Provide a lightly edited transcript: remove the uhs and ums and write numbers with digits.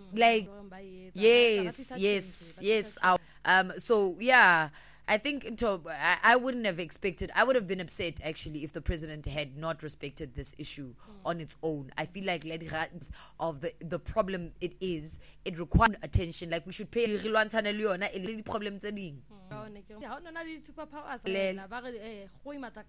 like yes. So yeah, I think I wouldn't have expected. I would have been upset actually if the president had not respected this issue on its own. I feel like of the problem it is, it requires attention. Like we should pay problems.